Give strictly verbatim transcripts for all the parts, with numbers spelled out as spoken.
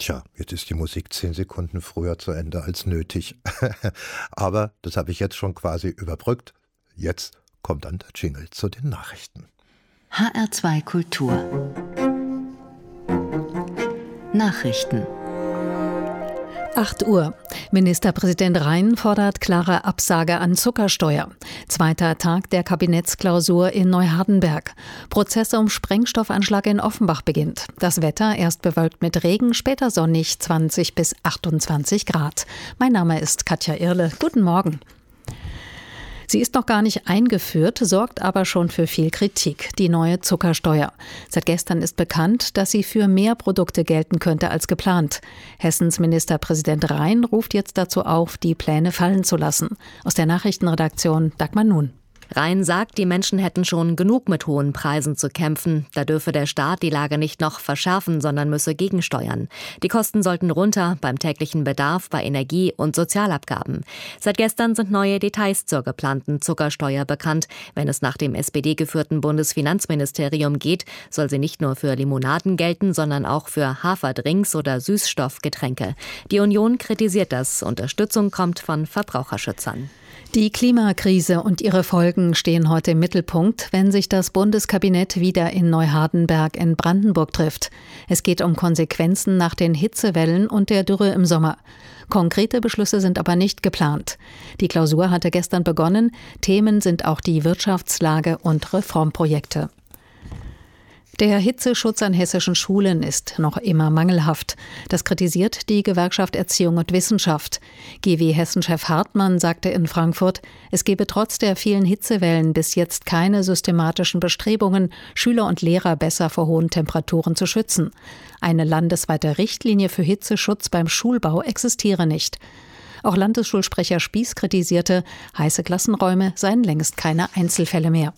Tja, jetzt ist die Musik zehn Sekunden früher zu Ende als nötig. Aber das habe ich jetzt schon quasi überbrückt. Jetzt kommt dann der Jingle zu den Nachrichten. H R zwei Kultur Nachrichten. acht Uhr. Ministerpräsident Rhein fordert klare Absage an Zuckersteuer. Zweiter Tag der Kabinettsklausur in Neuhardenberg. Prozess um Sprengstoffanschlag in Offenbach beginnt. Das Wetter erst bewölkt mit Regen, später sonnig, zwanzig bis achtundzwanzig Grad. Mein Name ist Katja Irle. Guten Morgen. Sie ist noch gar nicht eingeführt, sorgt aber schon für viel Kritik, die neue Zuckersteuer. Seit gestern ist bekannt, dass sie für mehr Produkte gelten könnte als geplant. Hessens Ministerpräsident Rhein ruft jetzt dazu auf, die Pläne fallen zu lassen. Aus der Nachrichtenredaktion Dagmar Nun. Rhein sagt, die Menschen hätten schon genug mit hohen Preisen zu kämpfen. Da dürfe der Staat die Lage nicht noch verschärfen, sondern müsse gegensteuern. Die Kosten sollten runter beim täglichen Bedarf, bei Energie- und Sozialabgaben. Seit gestern sind neue Details zur geplanten Zuckersteuer bekannt. Wenn es nach dem S P D-geführten Bundesfinanzministerium geht, soll sie nicht nur für Limonaden gelten, sondern auch für Haferdrinks oder Süßstoffgetränke. Die Union kritisiert das. Unterstützung kommt von Verbraucherschützern. Die Klimakrise und ihre Folgen stehen heute im Mittelpunkt, wenn sich das Bundeskabinett wieder in Neuhardenberg in Brandenburg trifft. Es geht um Konsequenzen nach den Hitzewellen und der Dürre im Sommer. Konkrete Beschlüsse sind aber nicht geplant. Die Klausur hatte gestern begonnen. Themen sind auch die Wirtschaftslage und Reformprojekte. Der Hitzeschutz an hessischen Schulen ist noch immer mangelhaft. Das kritisiert die Gewerkschaft Erziehung und Wissenschaft. G W-Hessen-Chef Hartmann sagte in Frankfurt, es gebe trotz der vielen Hitzewellen bis jetzt keine systematischen Bestrebungen, Schüler und Lehrer besser vor hohen Temperaturen zu schützen. Eine landesweite Richtlinie für Hitzeschutz beim Schulbau existiere nicht. Auch Landesschulsprecher Spieß kritisierte, heiße Klassenräume seien längst keine Einzelfälle mehr.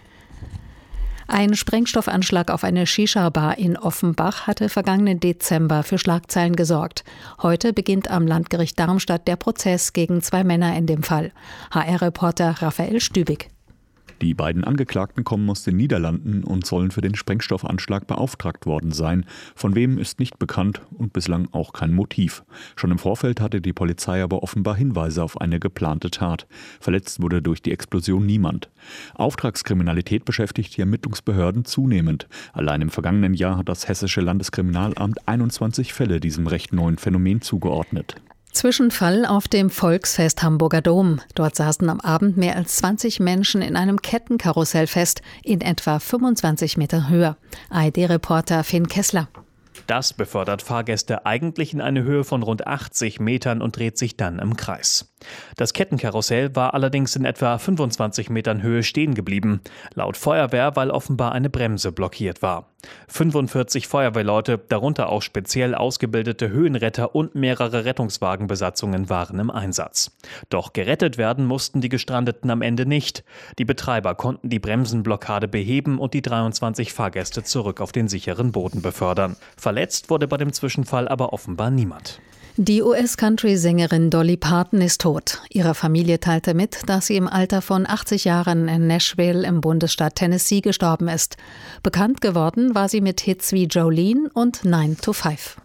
Ein Sprengstoffanschlag auf eine Shisha-Bar in Offenbach hatte vergangenen Dezember für Schlagzeilen gesorgt. Heute beginnt am Landgericht Darmstadt der Prozess gegen zwei Männer in dem Fall. H R-Reporter Raphael Stübig. Die beiden Angeklagten kommen aus den Niederlanden und sollen für den Sprengstoffanschlag beauftragt worden sein. Von wem ist nicht bekannt und bislang auch kein Motiv. Schon im Vorfeld hatte die Polizei aber offenbar Hinweise auf eine geplante Tat. Verletzt wurde durch die Explosion niemand. Auftragskriminalität beschäftigt die Ermittlungsbehörden zunehmend. Allein im vergangenen Jahr hat das Hessische Landeskriminalamt einundzwanzig Fälle diesem recht neuen Phänomen zugeordnet. Zwischenfall auf dem Volksfest Hamburger Dom. Dort saßen am Abend mehr als zwanzig Menschen in einem Kettenkarussell fest, in etwa fünfundzwanzig Meter Höhe. A R D-Reporter Finn Kessler. Das befördert Fahrgäste eigentlich in eine Höhe von rund achtzig Metern und dreht sich dann im Kreis. Das Kettenkarussell war allerdings in etwa fünfundzwanzig Metern Höhe stehen geblieben. Laut Feuerwehr, weil offenbar eine Bremse blockiert war. fünfundvierzig Feuerwehrleute, darunter auch speziell ausgebildete Höhenretter und mehrere Rettungswagenbesatzungen waren im Einsatz. Doch gerettet werden mussten die Gestrandeten am Ende nicht. Die Betreiber konnten die Bremsenblockade beheben und die dreiundzwanzig Fahrgäste zurück auf den sicheren Boden befördern. Verletzt wurde bei dem Zwischenfall aber offenbar niemand. Die U S-Country-Sängerin Dolly Parton ist tot. Ihre Familie teilte mit, dass sie im Alter von achtzig Jahren in Nashville im Bundesstaat Tennessee gestorben ist. Bekannt geworden war sie mit Hits wie Jolene und nine to five.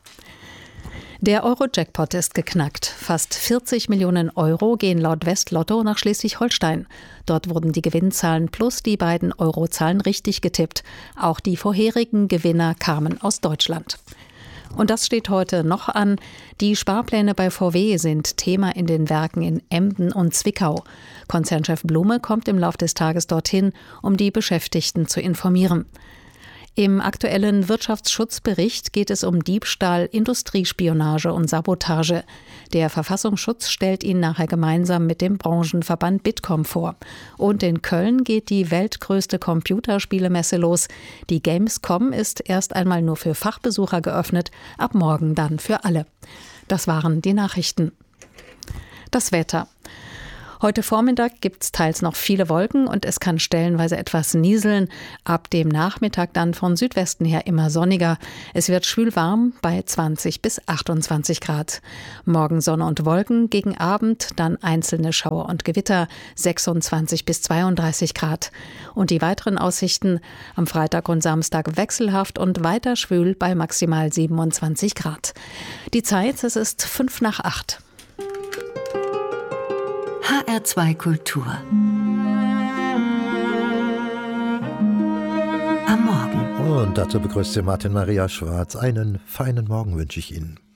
Der Euro-Jackpot ist geknackt. Fast vierzig Millionen Euro gehen laut Westlotto nach Schleswig-Holstein. Dort wurden die Gewinnzahlen plus die beiden Eurozahlen richtig getippt. Auch die vorherigen Gewinner kamen aus Deutschland. Und das steht heute noch an. Die Sparpläne bei V W sind Thema in den Werken in Emden und Zwickau. Konzernchef Blume kommt im Laufe des Tages dorthin, um die Beschäftigten zu informieren. Im aktuellen Wirtschaftsschutzbericht geht es um Diebstahl, Industriespionage und Sabotage. Der Verfassungsschutz stellt ihn nachher gemeinsam mit dem Branchenverband Bitkom vor. Und in Köln geht die weltgrößte Computerspielemesse los. Die Gamescom ist erst einmal nur für Fachbesucher geöffnet, ab morgen dann für alle. Das waren die Nachrichten. Das Wetter. Heute Vormittag gibt es teils noch viele Wolken und es kann stellenweise etwas nieseln. Ab dem Nachmittag dann von Südwesten her immer sonniger. Es wird schwül warm bei zwanzig bis achtundzwanzig Grad. Morgen Sonne und Wolken, gegen Abend dann einzelne Schauer und Gewitter, sechsundzwanzig bis zweiunddreißig Grad. Und die weiteren Aussichten: am Freitag und Samstag wechselhaft und weiter schwül bei maximal siebenundzwanzig Grad. Die Zeit, es ist fünf nach acht. H R zwei Kultur. Am Morgen. Und dazu begrüßt Sie Martin Maria Schwarz. Einen feinen Morgen wünsche ich Ihnen.